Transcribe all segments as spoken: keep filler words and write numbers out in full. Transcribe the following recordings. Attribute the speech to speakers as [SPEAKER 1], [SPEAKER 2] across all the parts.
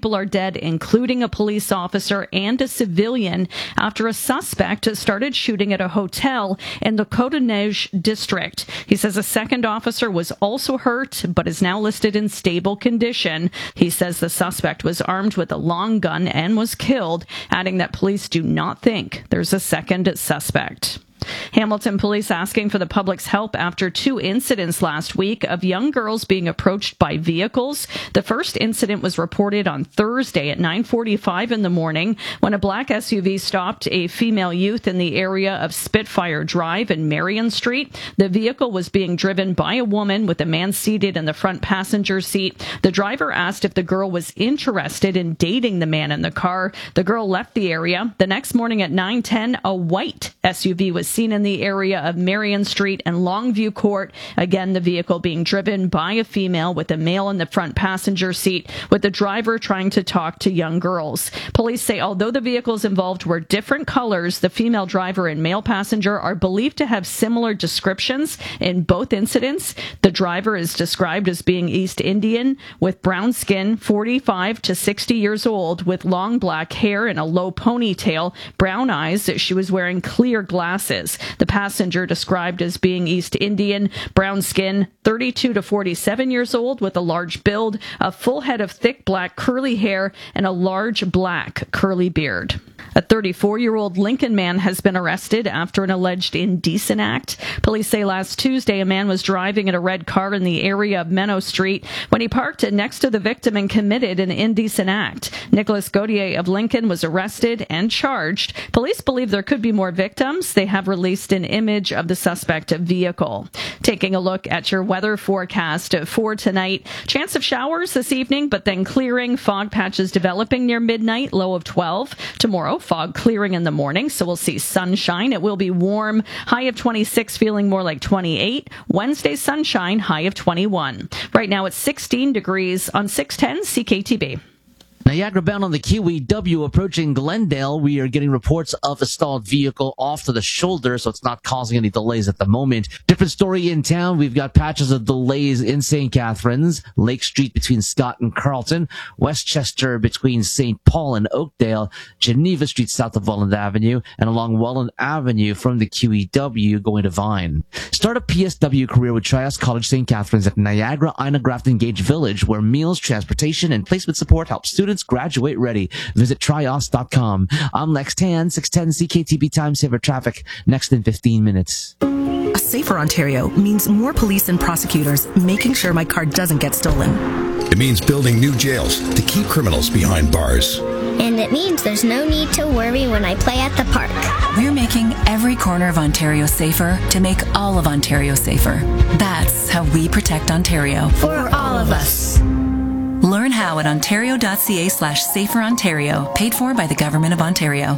[SPEAKER 1] people are dead, including a police officer and a civilian, after a suspect started shooting at a hotel in the Côte-des-Neiges district. He says a second officer was also hurt, but is now listed in stable condition. He says the suspect was armed with a long gun and was killed, adding that police do not think there's a second suspect. Hamilton police asking for the public's help after two incidents last week of young girls being approached by vehicles. The first incident was reported on Thursday at nine forty-five in the morning when a black S U V stopped a female youth in the area of Spitfire Drive and Marion Street. The vehicle was being driven by a woman with a man seated in the front passenger seat. The driver asked if the girl was interested in dating the man in the car. The girl left the area. The next morning at nine ten, a white S U V was seen in the area of Marion Street and Longview Court. Again, the vehicle being driven by a female with a male in the front passenger seat, with the driver trying to talk to young girls. Police say although the vehicles involved were different colors, the female driver and male passenger are believed to have similar descriptions in both incidents. The driver is described as being East Indian with brown skin, forty-five to sixty years old, with long black hair and a low ponytail, brown eyes. She was wearing clear glasses. The passenger described as being East Indian, brown skin, thirty-two to forty-seven years old, with a large build, a full head of thick black curly hair, and a large black curly beard. A thirty-four-year-old Lincoln man has been arrested after an alleged indecent act. Police say last Tuesday a man was driving in a red car in the area of Menno Street when he parked next to the victim and committed an indecent act. Nicholas Gauthier of Lincoln was arrested and charged. Police believe there could be more victims. They have released an image of the suspect vehicle. Taking a look at your weather forecast for tonight. Chance of showers this evening, but then clearing. Fog patches developing near midnight, low of twelve. Tomorrow, fog clearing in the morning, so we'll see sunshine. It will be warm, high of twenty-six, feeling more like twenty-eight. Wednesday, sunshine, high of twenty-one. Right now it's sixteen degrees on six ten C K T B.
[SPEAKER 2] Niagara bound on the Q E W approaching Glendale. We are getting reports of a stalled vehicle off to the shoulder, so it's not causing any delays at the moment. Different story in town. We've got patches of delays in Saint Catharines, Lake Street between Scott and Carlton, Westchester between Saint Paul and Oakdale, Geneva Street south of Welland Avenue, and along Welland Avenue from the Q E W going to Vine. Start a P S W career with Trias College Saint Catharines at Niagara Ina Grafton Gage Village, where meals, transportation, and placement support help students graduate ready. Visit trios dot com. I'm Lex Tan, six ten C K T B Time Saver Traffic, next in fifteen minutes.
[SPEAKER 3] A safer Ontario means more police and prosecutors making sure my car doesn't get stolen.
[SPEAKER 4] It means building new jails to keep criminals behind bars.
[SPEAKER 5] And it means there's no need to worry when I play at the park.
[SPEAKER 6] We're making every corner of Ontario safer to make all of Ontario safer. That's how we protect Ontario.
[SPEAKER 5] For all of us.
[SPEAKER 6] Learn how at ontario.ca slash safer Ontario, paid for by the Government of Ontario.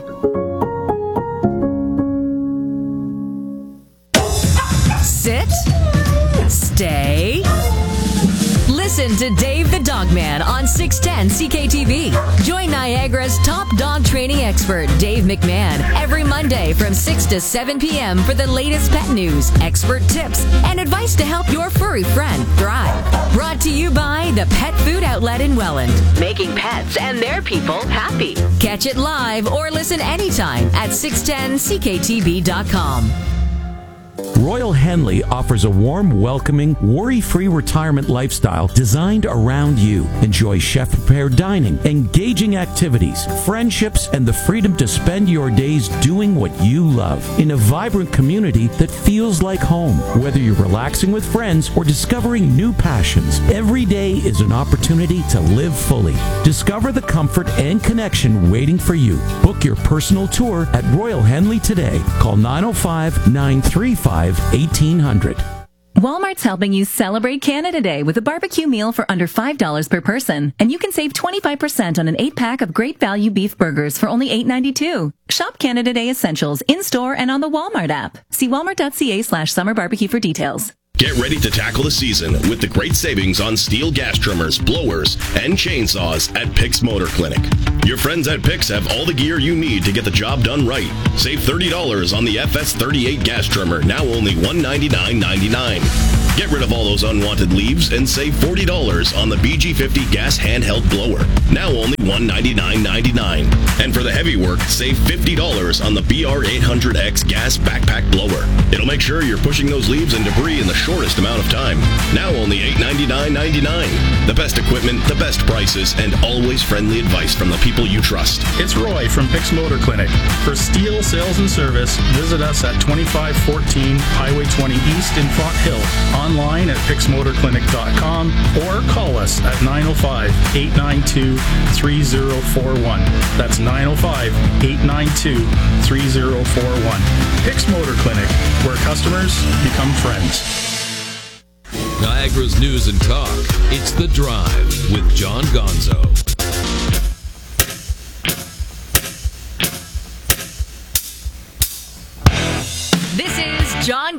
[SPEAKER 7] Sit. Stay. Listen to Dave the Dog Man on six ten C K T V. Join Niagara's top dog training expert, Dave McMahon, every Monday from six to seven p.m. for the latest pet news, expert tips, and advice to help your furry friend thrive. Brought to you by the Pet Food Outlet in Welland, making pets and their people happy. Catch it live or listen anytime at six ten C K T V dot com.
[SPEAKER 8] Royal Henley offers a warm, welcoming, worry-free retirement lifestyle designed around you. Enjoy chef-prepared dining, engaging activities, friendships, and the freedom to spend your days doing what you love in a vibrant community that feels like home. Whether you're relaxing with friends or discovering new passions, every day is an opportunity to live fully. Discover the comfort and connection waiting for you. Book your personal tour at Royal Henley today. Call nine oh five, nine three five, eighteen hundred.
[SPEAKER 6] Walmart's helping you celebrate Canada Day with a barbecue meal for under five dollars per person. And you can save twenty-five percent on an eight-pack of great value beef burgers for only eight ninety-two. Shop Canada Day essentials in-store and on the Walmart app. See walmart.ca slash summer barbecue for details.
[SPEAKER 9] Get ready to tackle the season with the great savings on steel gas trimmers, blowers, and chainsaws at Pix Motor Clinic. Your friends at Pix have all the gear you need to get the job done right. Save thirty dollars on the F S thirty-eight gas trimmer, now only one hundred ninety-nine ninety-nine. Get rid of all those unwanted leaves and save forty dollars on the B G fifty gas handheld blower, now only one hundred one hundred ninety-nine dollars and ninety-nine cents. And for the heavy work, save fifty dollars on the B R eight hundred X gas backpack blower. It'll make sure you're pushing those leaves and debris in the shortest amount of time. Now only eight hundred ninety-nine dollars and ninety-nine cents. The best equipment, the best prices, and always friendly advice from the people you trust.
[SPEAKER 10] It's Roy from Pix Motor Clinic. For steel sales and service, visit us at twenty-five fourteen Highway twenty East in Font Hill, online at pix motor clinic dot com, or call us at nine oh five, eight nine two, three oh four one. That's nine oh five, eight nine two, three oh four one. Pix Motor Clinic, where customers become friends.
[SPEAKER 11] Niagara's News and Talk. It's The Drive with John Gonzo.
[SPEAKER 7] This is John